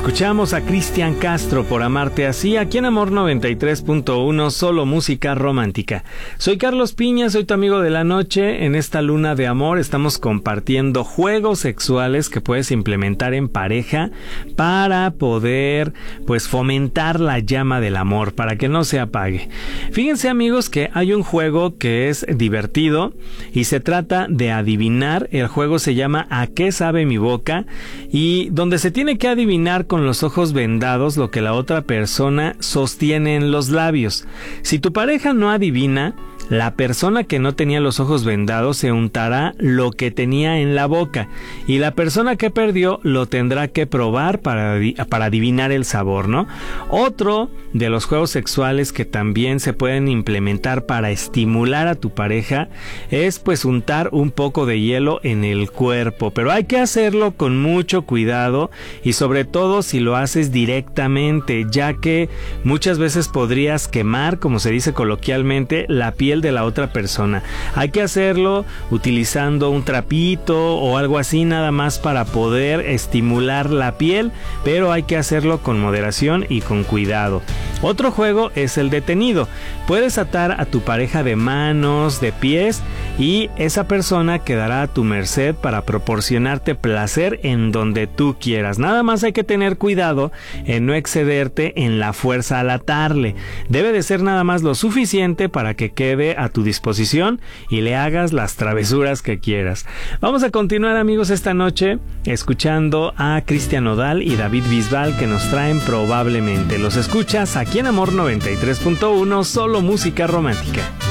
Escuchamos a Cristian Castro por Amarte Así, aquí en Amor 93.1, solo música romántica. Soy Carlos Piña, soy tu amigo de la noche. En esta luna de amor estamos compartiendo juegos sexuales que puedes implementar en pareja para poder, pues, fomentar la llama del amor, para que no se apague. Fíjense, amigos, que hay un juego que es divertido y se trata de adivinar. El juego se llama ¿A qué sabe mi boca? Y donde se tiene que adivinar con los ojos vendados lo que la otra persona sostiene en los labios. Si tu pareja no adivina, la persona que no tenía los ojos vendados se untará lo que tenía en la boca y la persona que perdió lo tendrá que probar para adivinar el sabor, ¿no? Otro de los juegos sexuales que también se pueden implementar para estimular a tu pareja es, pues, untar un poco de hielo en el cuerpo, pero hay que hacerlo con mucho cuidado y sobre todo si lo haces directamente, ya que muchas veces podrías quemar, como se dice coloquialmente, la piel de la otra persona. Hay que hacerlo utilizando un trapito o algo así, nada más para poder estimular la piel, pero hay que hacerlo con moderación y con cuidado. Otro juego es el detenido. Puedes atar a tu pareja de manos, de pies, y esa persona quedará a tu merced para proporcionarte placer en donde tú quieras. Nada más hay que tener cuidado en no excederte en la fuerza al atarle. Debe de ser nada más lo suficiente para que quede a tu disposición y le hagas las travesuras que quieras. Vamos a continuar, amigos, esta noche escuchando a Cristian Nodal y David Bisbal, que nos traen Probablemente. Los escuchas aquí en Amor 93.1, solo música romántica.